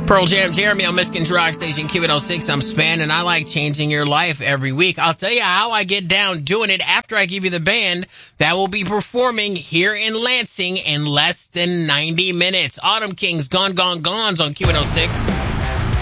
Pearl Jam, Jeremy on Michigan's Rock Station, Q106. I'm Span, and I like changing your life every week. I'll tell you how I get down doing it after I give you the band that will be performing here in Lansing in less than 90 minutes. Autumn Kings, Gone, Gone, Gone's on Q106.